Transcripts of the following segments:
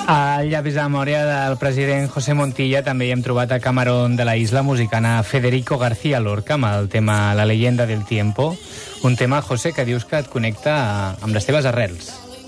Al llavis de memòria del president José Montilla també hi hem trobat a Camarón de la Isla musicant a Federico García Lorca amb el tema La leyenda del tiempo, un tema, José, que dius que et connecta amb les teves arrels.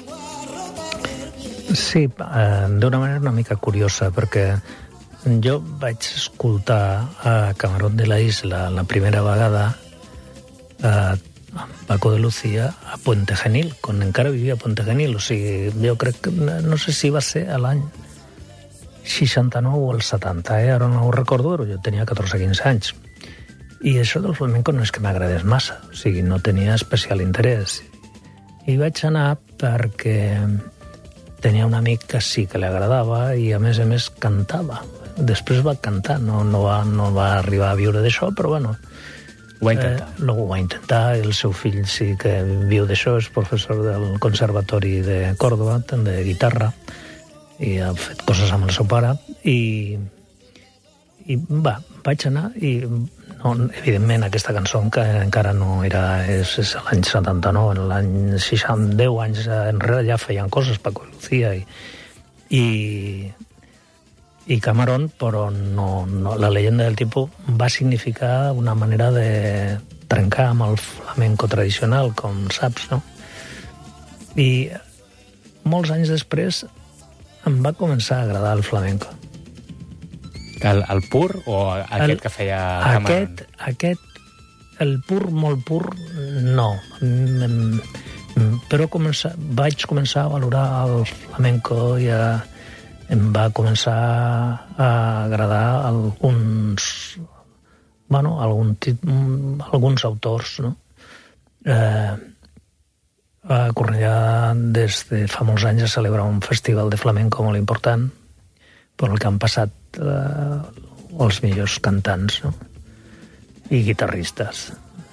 Sí, d'una manera una mica curiosa, perquè jo vaig escoltar a Camarón de la Isla la primera vegada a Paco de Lucía a Puente Genil, quan encara vivia a Puente Genil. O sigui, jo crec que, no sé si va ser a l'any 69 o el 70, ara no ho recordo, però jo tenia 14-15 anys. I això del flamenco no és que m'agradés massa, o sigui, no tenia especial interès. I vaig anar perquè tenia un amic que sí que li agradava i a més cantava. Després va cantar, no va arribar a viure d'això, però bueno, ho va intentar. Ho va intentar, el seu fill sí que viu d'això, és professor del Conservatori de Còrdova, de guitarra, i ha fet coses amb el seu pare, i vaig anar, i no, evidentment aquesta cançó que encara no era, és l'any 79, en l'any 60, 10 anys enrere ja feien coses, Paco de Lucía i Camarón, però no, la leyenda del tiempo va significar una manera de trencar amb el flamenco tradicional, com saps, no? I molts anys després em va començar a agradar el flamenco. El pur o aquest que feia Camarón? El pur, molt pur, no. Però vaig començar a valorar el flamenco i em va començar a agradar alguns autors, no? A Cornellà des de fa molts anys es celebra un festival de flamenco molt important per el que han passat els millors cantants, no? I guitarristes.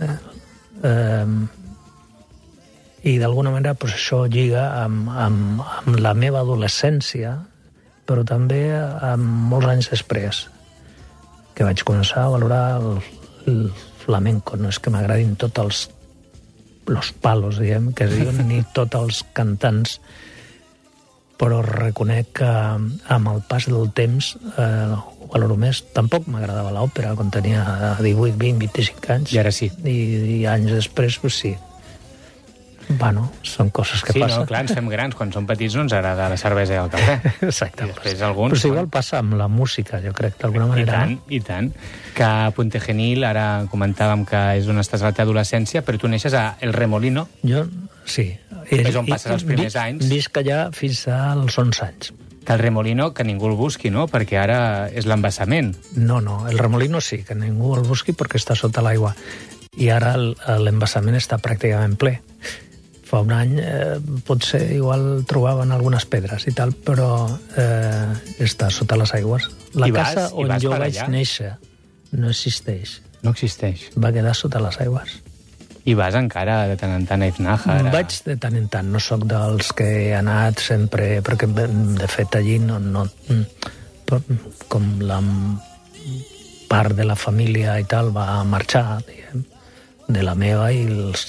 I d'alguna manera pues, això lliga amb la meva adolescència, però també molts anys després, que vaig començar a valorar el flamenco. No és que m'agradin tots els palos, diguem, que es diuen, ni tots els cantants, però reconec que amb el pas del temps ho valoro més. Tampoc m'agradava l'òpera quan tenia 18, 20, 25 anys. I ara sí. I anys després, pues sí. Bueno, són coses que passen. Sí, no, clar, ens fem grans. Quan som petits no ens agrada la cervesa i el cafè. Exacte. I després alguns... Però igual passa amb la música, jo crec, d'alguna manera. I tant. Que a Puente Genil, ara comentàvem que és on estàs a la teva adolescència, però tu neixes a El Remolino. Jo, sí. És on passes els primers anys. Visc allà fins als 11 anys. Que el Remolino, que ningú el busqui, no? Perquè ara és l'embassament. No, el Remolino sí, que ningú el busqui perquè està sota l'aigua. I ara l'embassament està pràcticament ple. Fa un any potser igual trobaven algunes pedres i tal, però està sota les aigües. La casa on jo vaig néixer no existeix. No existeix. Va quedar sota les aigües. I vas encara de tant en tant a Iznájar? Vaig de tant en tant, no sóc dels que he anat sempre, perquè de fet allí no com la part de la família i tal va marxar, diguem, de la meva i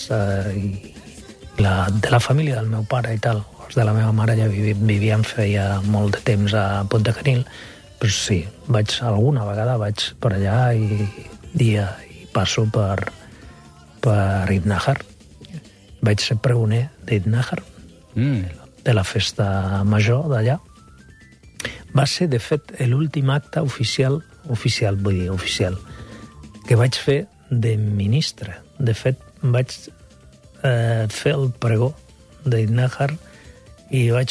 de la família del meu pare i tal. Els de la meva mare ja vivien feia molt de temps a Puente Genil, però sí, alguna vegada vaig per allà i passo per Iznájar. Vaig ser pregoner d'Iznájar, de la festa major d'allà. Va ser, de fet, l'últim acte oficial, que vaig fer de ministre. De fet, vaig fer el pregó d'Iznájar i vaig